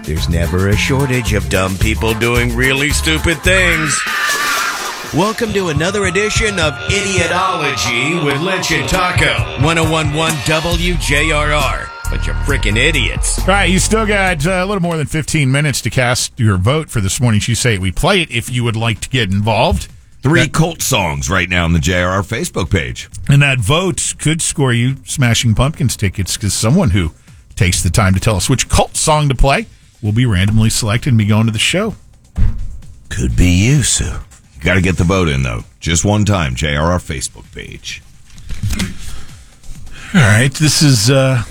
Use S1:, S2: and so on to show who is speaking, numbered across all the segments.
S1: there's never a shortage of dumb people doing really stupid things. Welcome to another edition of Idiotology with Lynch and Taco. 101.1 WJRR. Bunch of freaking idiots.
S2: All right, you still got a little more than 15 minutes to cast your vote for this morning's You Say It, We Play It if you would like to get involved.
S3: 3 cult songs right now on the JRR Facebook page.
S2: And that vote could score you Smashing Pumpkins tickets because someone who takes the time to tell us which cult song to play will be randomly selected and be going to the show.
S3: Could be you, Sue. You got to get the vote in, though. Just one time, JRR Facebook page.
S2: All right, this is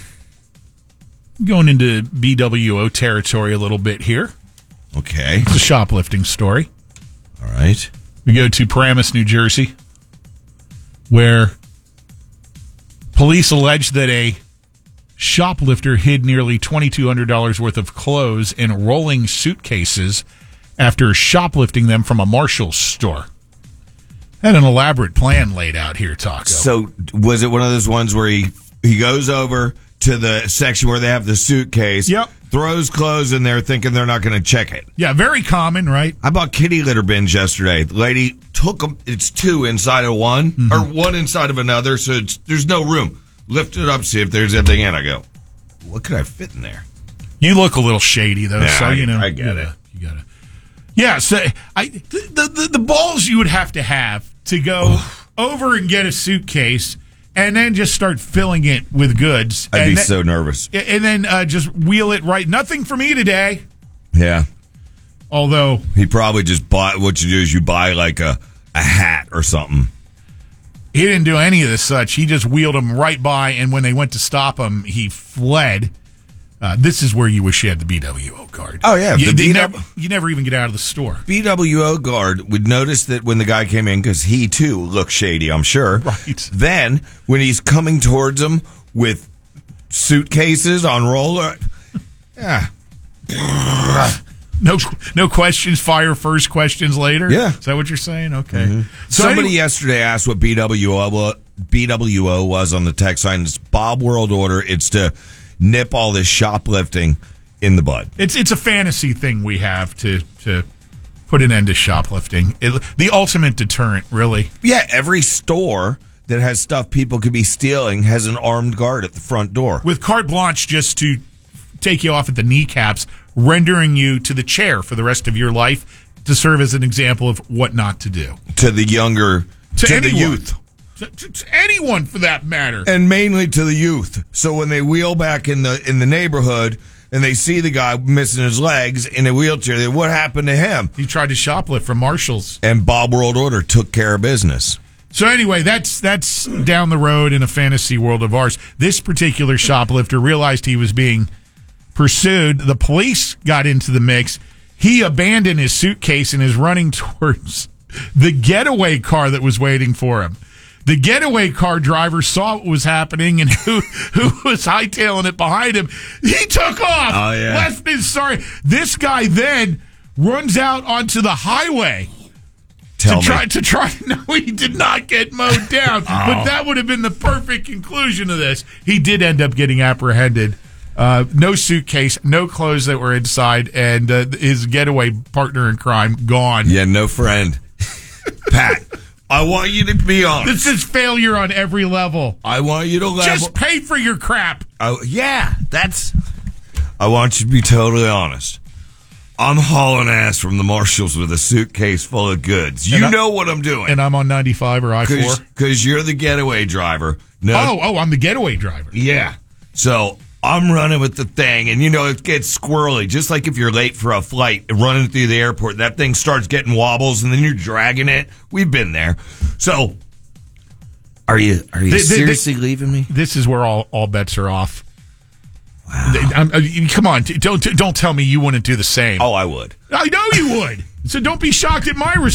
S2: going into BWO territory a little bit here.
S3: Okay.
S2: It's a shoplifting story.
S3: All right.
S2: We go to Paramus, New Jersey, where police allege that a shoplifter hid nearly $2,200 worth of clothes in rolling suitcases after shoplifting them from a Marshall's store. Had an elaborate plan laid out here, Taco.
S3: So was it one of those ones where he goes over to the section where they have the suitcase,
S2: Yep.
S3: throws clothes in there thinking they're not going to check it?
S2: Yeah, very common, right?
S3: I bought kitty litter bins yesterday. The lady took them. It's 2 inside of one, or 1 inside of another, so there's no room. Lift it up, see if there's anything in. I go, what could I fit in there?
S2: You look a little shady, though,
S3: Yeah,
S2: so,
S3: I
S2: you
S3: get it.
S2: You got to. Yeah, so the balls you would have to go over and get a suitcase and then just start filling it with goods.
S3: I'd be
S2: then,
S3: so nervous.
S2: And then just wheel it right. Nothing for me today.
S3: Yeah.
S2: Although
S3: He probably just bought, what you do is you buy like a hat or something.
S2: he didn't do any of this such. He just wheeled them right by, and when they went to stop him, he fled. This is where you wish you had the BWO card.
S3: Oh, yeah.
S2: You never even get out of the store.
S3: BWO guard would notice that when the guy came in, because he too looked shady, I'm sure.
S2: Right.
S3: Then, when he's coming towards him with suitcases on roller, yeah.
S2: No questions, fire first, questions later?
S3: Yeah.
S2: Is that what you're saying? Okay.
S3: Mm-hmm.
S2: So
S3: Somebody yesterday asked what BWO was on the text sign. It's Bob World Order. It's to nip all this shoplifting in the bud.
S2: It's a fantasy thing we have to put an end to shoplifting. The ultimate deterrent, really.
S3: Yeah, every store that has stuff people could be stealing has an armed guard at the front door.
S2: With carte blanche just to take you off at the kneecaps, rendering you to the chair for the rest of your life to serve as an example of what not to do.
S3: To the younger, to the
S2: anyone.
S3: youth.
S2: To anyone, for that matter.
S3: And mainly to the youth. So when they wheel back in the neighborhood and they see the guy missing his legs in a wheelchair, they, what happened to him?
S2: He tried to shoplift from Marshall's.
S3: And Bob World Order took care of business.
S2: So anyway, that's down the road in a fantasy world of ours. This particular shoplifter realized he was being pursued. The police got into the mix. He abandoned his suitcase and is running towards the getaway car that was waiting for him. The getaway car driver saw what was happening and who was hightailing it behind him. He took off.
S3: Oh, yeah.
S2: Left his sorry. This guy then runs out onto the highway to try. No, he did not get mowed down. But that would have been the perfect conclusion of this. He did end up getting apprehended. No suitcase, no clothes that were inside, and his getaway partner in crime gone.
S3: Yeah, no friend. Pat, I want you to be honest.
S2: This is failure on every level.
S3: I want you to level.
S2: Just pay for your crap.
S3: Oh, yeah, I want you to be totally honest. I'm hauling ass from the Marshalls with a suitcase full of goods. You know what I'm doing.
S2: And I'm on 95 or I-4.
S3: Because you're the getaway driver. No.
S2: Oh, I'm the getaway driver.
S3: Yeah. So I'm running with the thing, and it gets squirrely. Just like if you're late for a flight, running through the airport, that thing starts getting wobbles, and then you're dragging it. We've been there. So, are you seriously leaving me?
S2: This is where all bets are off. Wow. Come on, don't tell me you wouldn't do the same.
S3: Oh, I would.
S2: I know you would. So don't be shocked at my response.